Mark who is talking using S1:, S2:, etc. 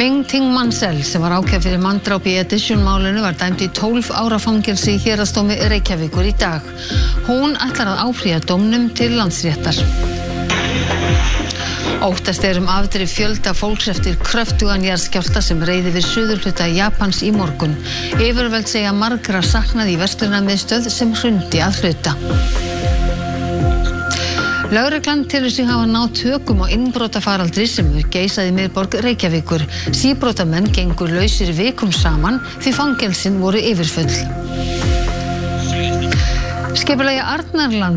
S1: Ming Ting Mansell, sem var ákærð fyrir manndráp í Edition-málinu, var dæmd í 12 ára fangelsi í héraðsdómi Reykjavíkur í dag. Hún ætlar að áfrýja dómnum til Landsréttar. Óttast afdrif fjölda fólks eftir kröftugan jarðskjálfta sem reið yfir suðurhluta Japans í morgun. Yfirvöld segja margra saknað í verslunarmiðstöð sem hrundi að hluta. Lögreglan telur sig hafa náð tökum á innbrotafaraldri sem geisaði í miðborg Reykjavíkur. Síbrotamenn gengu lausir vikum saman því fangelsin voru yfirfull. Skipulagið Arnarland